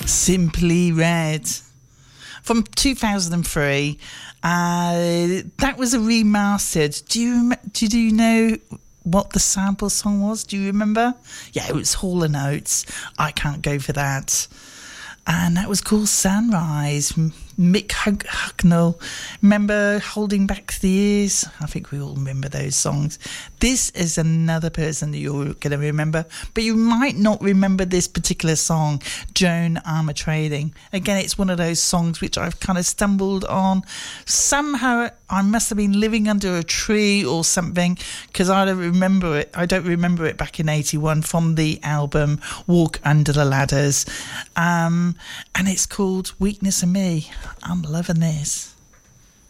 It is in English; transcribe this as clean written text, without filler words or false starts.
Simply Red from 2003. That was a remastered. Did you know what the sample song was? Do you remember? Yeah, it was Hall & Oates. I Can't Go For That. And that was called Sunrise. Mick Hucknall. Remember Holding Back the Years? I think we all remember those songs. This is another person that you're going to remember, but you might not remember this particular song, Joan Armatrading. Again, it's one of those songs which I've kind of stumbled on. Somehow I must have been living under a tree or something, because I don't remember it. I don't remember it back in 81 from the album Walk Under the Ladders. And it's called Weakness of Me. I'm loving this.